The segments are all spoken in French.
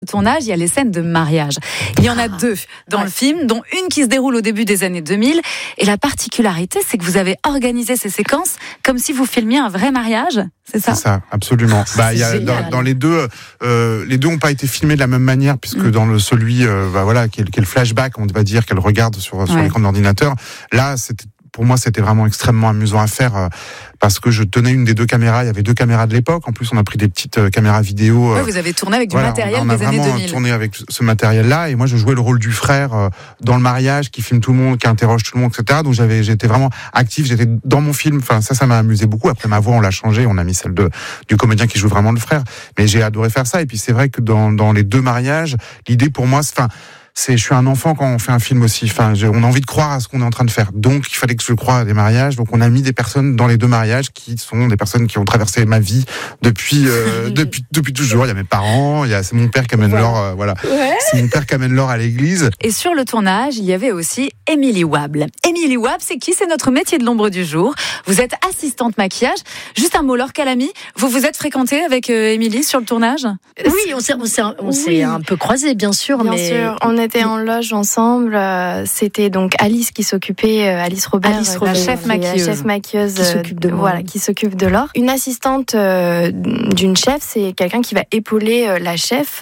tournage, il y a les scènes de mariage. Il y en a 2 dans le film, dont une qui se déroule au début des années 2000. Et la particularité, c'est que vous avez organisé ces séquences comme si vous filmiez un vrai mariage. C'est ça ? C'est ça, absolument. Il y a, dans les deux n'ont pas été filmés de la même manière, puisque dans celui qui est le flashback, on va dire, qu'elle regarde sur l'écran de l'ordinateur. Là, pour moi, c'était vraiment extrêmement amusant à faire parce que je tenais une des 2 caméras. Il y avait 2 caméras de l'époque. En plus, on a pris des petites caméras vidéo. Vous avez tourné avec du matériel des années 2000. On a vraiment tourné avec ce matériel-là. Et moi, je jouais le rôle du frère dans le mariage, qui filme tout le monde, qui interroge tout le monde, etc. Donc, j'étais vraiment actif. J'étais dans mon film. Enfin, ça m'a amusé beaucoup. Après, ma voix, on l'a changée. On a mis celle du comédien qui joue vraiment le frère. Mais j'ai adoré faire ça. Et puis, c'est vrai que dans les 2 mariages, l'idée pour moi, je suis un enfant quand on fait un film aussi. On a envie de croire à ce qu'on est en train de faire. Donc, il fallait que je croie à des mariages. Donc, on a mis des personnes dans les 2 mariages qui sont des personnes qui ont traversé ma vie depuis toujours. Il y a mes parents, c'est mon père qui amène l'or, c'est mon père qui amène l'or à l'église. Et sur le tournage, il y avait aussi Émilie Wable. Émilie Wable, c'est qui ? C'est notre métier de l'ombre du jour. Vous êtes assistante maquillage. Juste un mot, Laure Calamy, vous vous êtes fréquentée avec Émilie sur le tournage ? Oui, on s'est un peu croisés, bien sûr. Bien sûr, on était en loge ensemble. C'était donc Alice qui s'occupait, Alice Robert, la chef maquilleuse qui s'occupe de moi. Qui s'occupe de Laure. Une assistante d'une chef, c'est quelqu'un qui va épauler la chef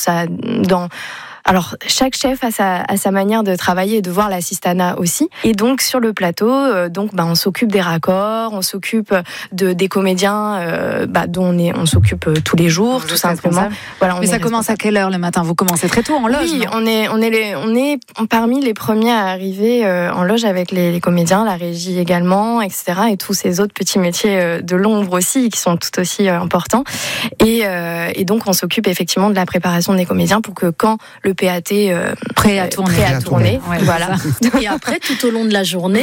Alors, chaque chef a sa manière de travailler et de voir l'assistanat aussi. Et donc, sur le plateau, on s'occupe des raccords, on s'occupe des comédiens dont on s'occupe tous les jours, tout simplement. Mais ça commence à quelle heure le matin ? Vous commencez très tôt en loge ? Oui, on est parmi les premiers à arriver en loge avec les comédiens, la régie également, etc. Et tous ces autres petits métiers de l'ombre aussi, qui sont tout aussi importants. Et donc, on s'occupe effectivement de la préparation des comédiens pour que quand le PAT prêt à tourner. Ouais, voilà. Et après, tout au long de la journée,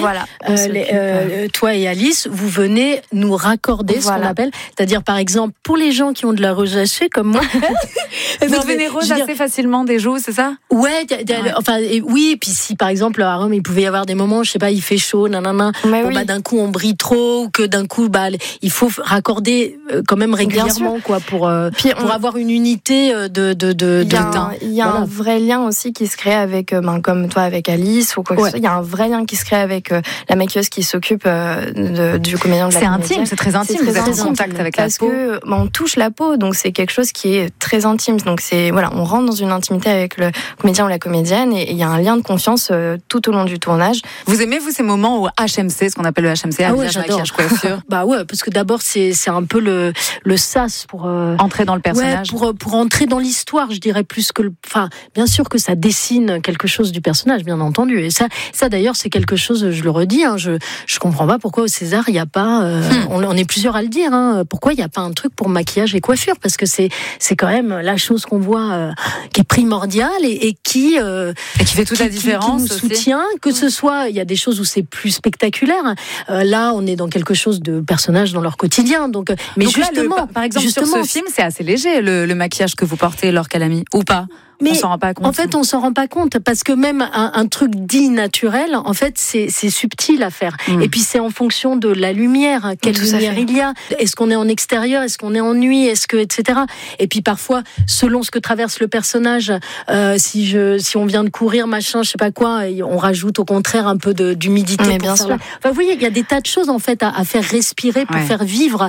toi et Alice, vous venez nous raccorder ce qu'on appelle, c'est-à-dire par exemple pour les gens qui ont de la rosacée comme moi. Vous devenez rose assez facilement des joues, c'est ça ? Ouais. Oui. Et puis si par exemple à Rome, il pouvait y avoir des moments, je sais pas, il fait chaud, d'un coup on brille trop, ou que d'un coup il faut raccorder quand même régulièrement pour avoir une unité de teint. Il y a un vrai lien aussi qui se crée avec, comme toi avec Alice ou quoi que ce soit. Il y a un vrai lien qui se crée avec la maquilleuse qui s'occupe du comédien de la comédienne. C'est intime, c'est très intime. Vous êtes en contact avec la peau. Parce que on touche la peau, donc c'est quelque chose qui est très intime. Donc on rentre dans une intimité avec le comédien ou la comédienne et il y a un lien de confiance tout au long du tournage. Vous aimez vous ces moments au HMC, ce qu'on appelle le HMC, habillage, maquillage, coiffure ? Parce que d'abord c'est un peu le sas pour entrer dans le personnage. Pour entrer dans l'histoire, je dirais plus que bien sûr que ça dessine quelque chose du personnage, bien entendu. Et ça d'ailleurs, c'est quelque chose, je le redis, je comprends pas pourquoi au César, il n'y a pas... on est plusieurs à le dire, pourquoi il n'y a pas un truc pour maquillage et coiffure ? Parce que c'est quand même la chose qu'on voit qui est primordiale et qui fait toute la différence. Qui nous soutient, que ce soit, il y a des choses où c'est plus spectaculaire. Là, on est dans quelque chose de personnages dans leur quotidien. Donc justement, là, par exemple, sur ce film, c'est assez léger, le maquillage que vous portez, Laure Calamy, ou pas ? Mais on s'en rend pas compte. En fait, on s'en rend pas compte parce que même un truc dit naturel, en fait, c'est subtil à faire. Et puis c'est en fonction de la lumière, quelle lumière il y a. Est-ce qu'on est en extérieur, est-ce qu'on est en nuit, etc. Et puis parfois, selon ce que traverse le personnage, si on vient de courir, machin, je sais pas quoi, on rajoute au contraire un peu d'humidité. Mais bien sûr. Enfin, vous voyez, il y a des tas de choses en fait à faire respirer pour faire vivre.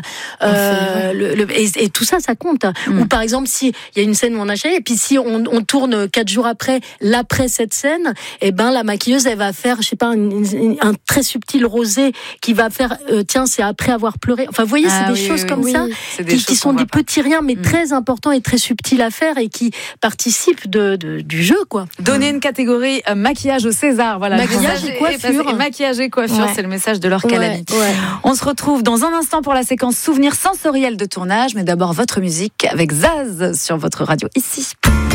Et tout ça compte. Ou par exemple, si il y a une scène où on a et puis si on tourne 4 jours après cette scène, la maquilleuse, elle va faire, je sais pas, un très subtil rosé qui va faire, c'est après avoir pleuré. Enfin, vous voyez, c'est des choses comme ça, qui sont des petits riens, mais très importants et très subtils à faire et qui participent du jeu, quoi. Donner une catégorie maquillage au César, voilà. Maquillage et coiffure. Maquillage et coiffure, c'est le message de Laure Calamy. On se retrouve dans un instant pour la séquence souvenirs sensoriels de tournage, mais d'abord votre musique avec Zaz sur votre radio ici.